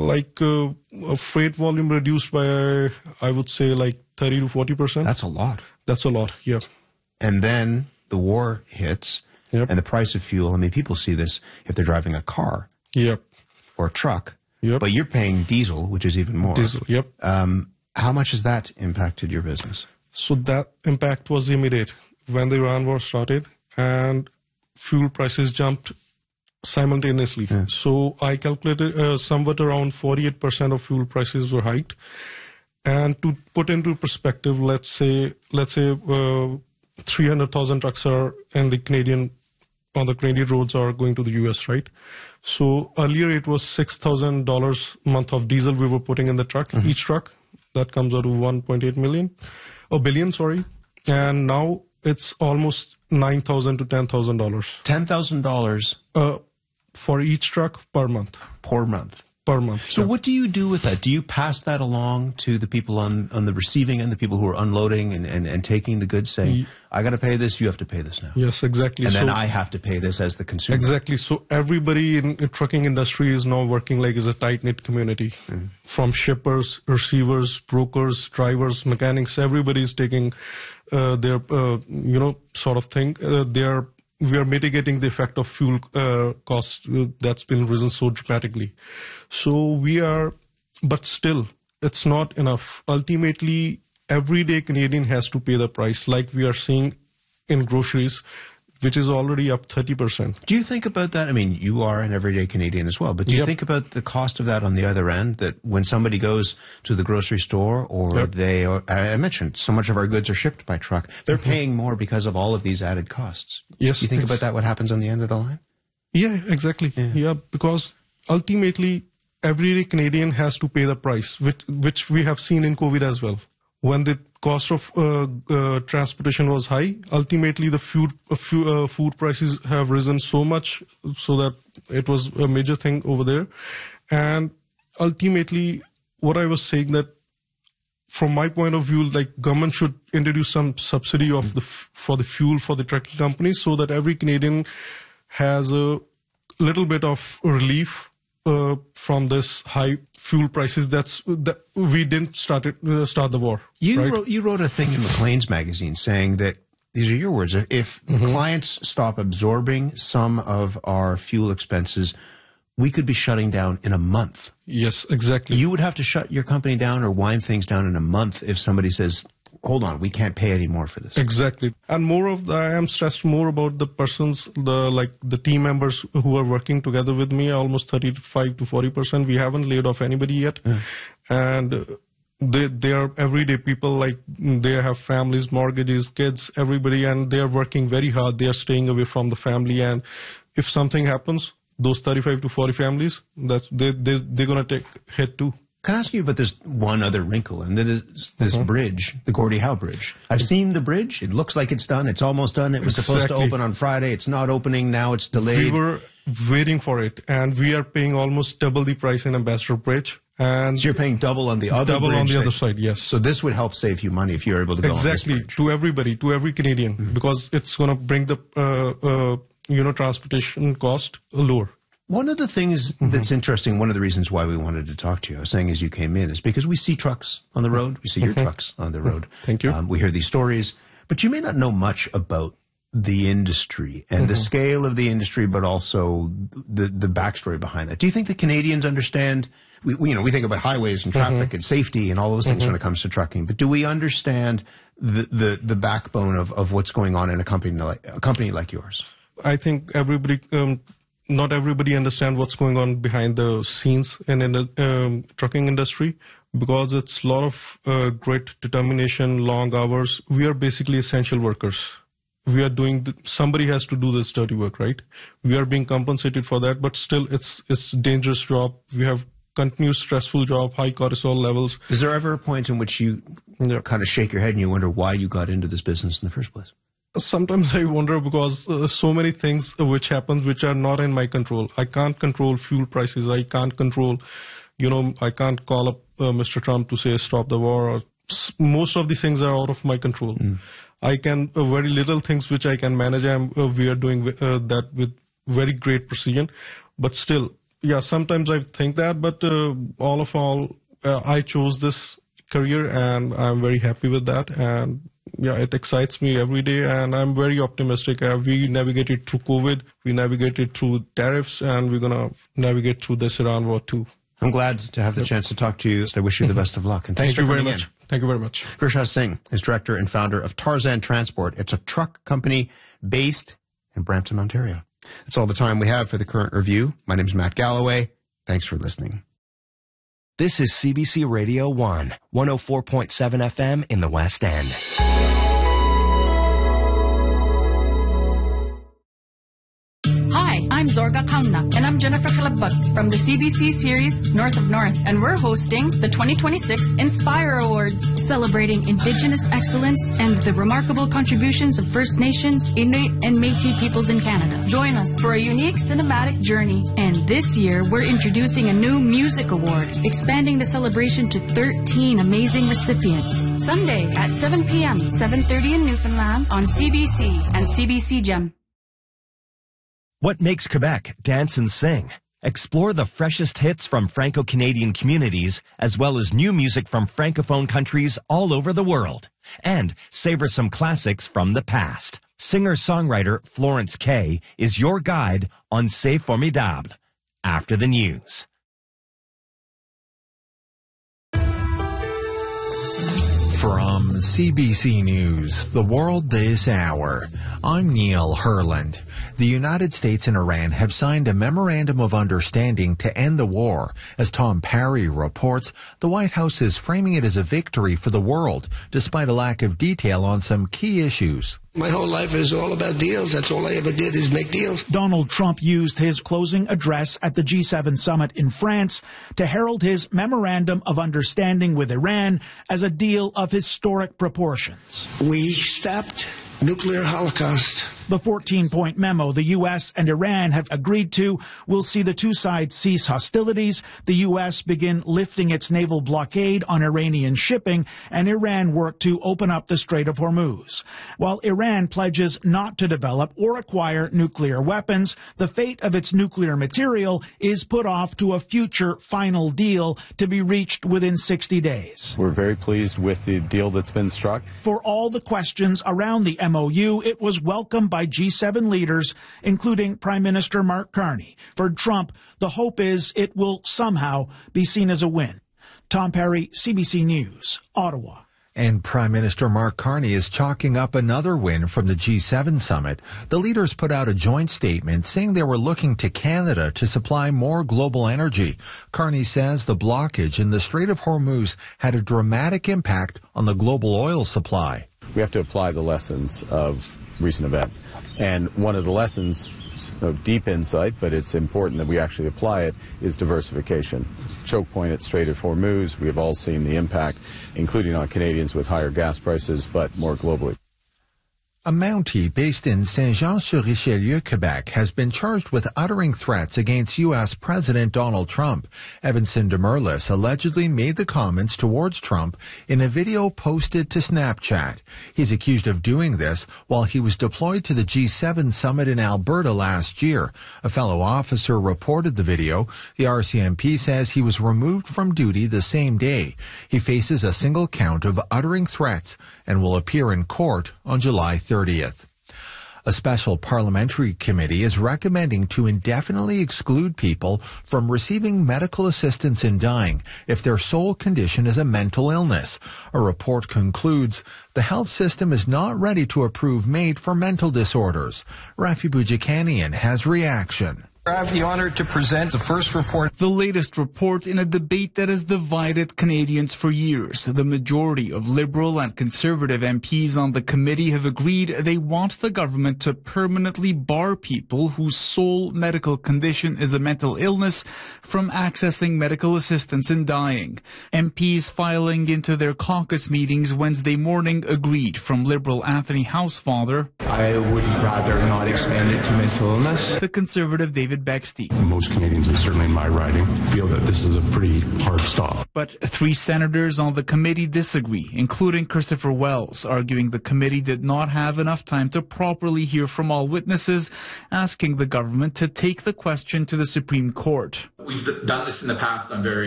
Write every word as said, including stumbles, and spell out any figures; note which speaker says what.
Speaker 1: Like uh, a freight volume reduced by, uh, I would say, like thirty to forty percent.
Speaker 2: That's a lot.
Speaker 1: That's a lot, yeah.
Speaker 2: And then the war hits,
Speaker 1: yep.
Speaker 2: and the price of fuel. I mean, people see this if they're driving a car
Speaker 1: yep.
Speaker 2: or a truck,
Speaker 1: yep.
Speaker 2: but you're paying diesel, which is even more.
Speaker 1: Diesel, yep.
Speaker 2: Um, how much has that impacted your business?
Speaker 1: So that impact was immediate when the Iran war started, and fuel prices jumped simultaneously. Yeah. So I calculated uh, somewhat around forty-eight percent of fuel prices were hiked. And to put into perspective, let's say let's say uh, three hundred thousand trucks are in the Canadian on the Canadian roads are going to the U S, right? So earlier it was six thousand dollars a month of diesel we were putting in the truck, mm-hmm. each truck. That comes out to one point eight million, a billion, sorry. And now it's almost nine thousand to ten thousand dollars.
Speaker 2: ten thousand dollars
Speaker 1: uh, for each truck per month.
Speaker 2: Per month.
Speaker 1: Per month.
Speaker 2: So
Speaker 1: yeah.
Speaker 2: what do you do with that? Do you pass that along to the people on, on the receiving end, the people who are unloading and, and, and taking the goods, saying, I got to pay this, you have to pay this now?
Speaker 1: Yes, exactly.
Speaker 2: And
Speaker 1: so,
Speaker 2: then I have to pay this as the consumer.
Speaker 1: Exactly. So everybody in the trucking industry is now working like as a tight-knit community. Mm. From shippers, receivers, brokers, drivers, mechanics, everybody is taking uh, their, uh, you know, sort of thing. Uh, they are We are mitigating the effect of fuel uh, cost uh, that's been risen so dramatically. So we are, but still, it's not enough. Ultimately, everyday Canadian has to pay the price, like we are seeing in groceries, which is already up thirty percent.
Speaker 2: Do you think about that? I mean, you are an everyday Canadian as well, but do you yep. think about the cost of that on the other end, that when somebody goes to the grocery store or yep. they, or, I mentioned so much of our goods are shipped by truck, they're mm-hmm. paying more because of all of these added costs.
Speaker 1: Yes.
Speaker 2: Do you think about that, what happens on the end of the line?
Speaker 1: Yeah, exactly. Yeah, yeah because ultimately, everyday Canadian has to pay the price, which, which we have seen in COVID as well. When the cost of uh, uh, transportation was high, ultimately the food uh, food, uh, food prices have risen so much so that it was a major thing over there. And ultimately, what I was saying that from my point of view, like government should introduce some subsidy of the f for the fuel for the trucking companies so that every Canadian has a little bit of relief Uh, from this high fuel prices. That's that we didn't start it, uh, start the war.
Speaker 2: You
Speaker 1: right?
Speaker 2: wrote you wrote a thing in Maclean's magazine saying that, these are your words, if mm-hmm. clients stop absorbing some of our fuel expenses, we could be shutting down in a month.
Speaker 1: Yes, exactly.
Speaker 2: You would have to shut your company down or wind things down in a month if somebody says, hold on, we can't pay any more for this.
Speaker 1: Exactly. And more of the, I am stressed more about the persons, the like the team members who are working together with me, almost thirty-five to forty percent. We haven't laid off anybody yet. Yeah. And they, they are everyday people, like they have families, mortgages, kids, everybody, and they are working very hard. They are staying away from the family. And if something happens, those thirty-five to forty families, that's, they, they, they're going to take hit too.
Speaker 2: Can I ask you about this one other wrinkle, and that is this uh-huh. bridge, the Gordie Howe Bridge. I've seen the bridge. It looks like it's done. It's almost done. It was exactly. supposed to open on Friday. It's not opening. Now it's delayed.
Speaker 1: We were waiting for it, and we are paying almost double the price in Ambassador Bridge. And
Speaker 2: so you're paying double on the other
Speaker 1: double
Speaker 2: bridge.
Speaker 1: on the
Speaker 2: that,
Speaker 1: other side, yes.
Speaker 2: So this would help save you money if you're able to go
Speaker 1: exactly,
Speaker 2: on this bridge.
Speaker 1: to everybody, to every Canadian, mm-hmm. because it's going to bring the uh, uh, you know transportation cost lower.
Speaker 2: One of the things mm-hmm. that's interesting, one of the reasons why we wanted to talk to you, I was saying as you came in, is because we see trucks on the road. We see your mm-hmm. trucks on the road.
Speaker 1: Thank you.
Speaker 2: Um, we hear these stories. But you may not know much about the industry and mm-hmm. the scale of the industry, but also the, the backstory behind that. Do you think the Canadians understand, we, we, you know, we think about highways and traffic mm-hmm. and safety and all those things mm-hmm. when it comes to trucking, but do we understand the, the, the backbone of, of what's going on in a company like, a company like yours?
Speaker 1: I think everybody... Um, Not everybody understands what's going on behind the scenes in the um, trucking industry, because it's a lot of uh, great determination, long hours. We are basically essential workers. We are doing, the, somebody has to do this dirty work, right? We are being compensated for that, but still it's it's a dangerous job. We have continuous stressful job, high cortisol levels.
Speaker 2: Is there ever a point in which you yeah. kind of shake your head and you wonder why you got into this business in the first place?
Speaker 1: Sometimes I wonder, because uh, so many things which happens which are not in my control. I can't control fuel prices. I can't control, you know, I can't call up uh, Mister Trump to say stop the war. Or most of the things are out of my control. Mm. I can, uh, very little things which I can manage. I'm, uh, we are doing uh, that with very great precision. But still, yeah, sometimes I think that, but uh, all of all, uh, I chose this career and I'm very happy with that. And yeah, it excites me every day and I'm very optimistic. Uh, we navigated through COVID, we navigated through tariffs, and we're going to navigate through this Iran war too.
Speaker 2: I'm glad to have the chance to talk to you. I wish you the best of luck. And thanks
Speaker 1: Thank
Speaker 2: for
Speaker 1: you very
Speaker 2: coming
Speaker 1: much.
Speaker 2: in.
Speaker 1: Thank you very much.
Speaker 2: Gurshad Singh is director and founder of Tarzan Transport. It's a truck company based in Brampton, Ontario. That's all the time we have for the Current Review. My name is Matt Galloway. Thanks for listening.
Speaker 3: This is C B C Radio one, one oh four point seven F M in the West End.
Speaker 4: Hi, I'm Zorga Kamna. And I'm Jennifer Kalabag from the C B C series North of North. And we're hosting the twenty twenty-six Inspire Awards, celebrating Indigenous excellence and the remarkable contributions of First Nations, Inuit, and Métis peoples in Canada. Join us for a unique cinematic journey. And this year, we're introducing a new music award, expanding the celebration to thirteen amazing recipients. Sunday at seven p.m., seven thirty in Newfoundland on C B C and C B C Gem.
Speaker 3: What makes Quebec dance and sing? Explore the freshest hits from Franco-Canadian communities, as well as new music from Francophone countries all over the world. And savor some classics from the past. Singer-songwriter Florence Kay is your guide on C'est Formidable. After the news.
Speaker 5: From C B C News, The World This Hour, I'm Neil Herland. The United States and Iran have signed a memorandum of understanding to end the war. As Tom Parry reports, the White House is framing it as a victory for the world, despite a lack of detail on some key issues.
Speaker 6: My whole life is all about deals. That's all I ever did is make deals.
Speaker 7: Donald Trump used his closing address at the G seven summit in France to herald his memorandum of understanding with Iran as a deal of historic proportions.
Speaker 6: We stopped nuclear holocaust.
Speaker 7: The fourteen-point memo the U S and Iran have agreed to will see the two sides cease hostilities, the U S begin lifting its naval blockade on Iranian shipping, and Iran work to open up the Strait of Hormuz. While Iran pledges not to develop or acquire nuclear weapons, the fate of its nuclear material is put off to a future final deal to be reached within sixty days.
Speaker 8: We're very pleased with the deal that's been struck.
Speaker 7: For all the questions around the M O U, it was welcomed by G seven leaders, including Prime Minister Mark Carney. For Trump, the hope is it will somehow be seen as a win. Tom Parry, C B C News, Ottawa.
Speaker 5: And Prime Minister Mark Carney is chalking up another win from the G seven summit. The leaders put out a joint statement saying they were looking to Canada to supply more global energy. Carney says the blockage in the Strait of Hormuz had a dramatic impact on the global oil supply.
Speaker 8: We have to apply the lessons of recent events. And one of the lessons, you know, deep insight, but it's important that we actually apply it, is diversification. Choke point at Strait of Hormuz, we have all seen the impact, including on Canadians with higher gas prices, but more globally.
Speaker 5: A Mountie based in Saint-Jean-sur-Richelieu, Quebec, has been charged with uttering threats against U S President Donald Trump. Evanson Demerlis allegedly made the comments towards Trump in a video posted to Snapchat. He's accused of doing this while he was deployed to the G seven summit in Alberta last year. A fellow officer reported the video. The R C M P says he was removed from duty the same day. He faces a single count of uttering threats and will appear in court on July thirtieth. A special parliamentary committee is recommending to indefinitely exclude people from receiving medical assistance in dying if their sole condition is a mental illness. A report concludes the health system is not ready to approve MAID for mental disorders. Rafi Boudjikanian has reaction.
Speaker 9: I have the honor to present the first report.
Speaker 10: The latest report in a debate that has divided Canadians for years. The majority of Liberal and Conservative M Ps on the committee have agreed they want the government to permanently bar people whose sole medical condition is a mental illness from accessing medical assistance in dying. M Ps filing into their caucus meetings Wednesday morning agreed, from Liberal Anthony Housefather.
Speaker 11: I would rather not expand it to mental illness.
Speaker 10: The Conservative David David Bexty.
Speaker 11: Most Canadians, and certainly in my riding, feel that this is a pretty hard stop.
Speaker 10: But three senators on the committee disagree, including Christopher Wells, arguing the committee did not have enough time to properly hear from all witnesses, asking the government to take the question to the Supreme Court.
Speaker 12: We've done this in the past on very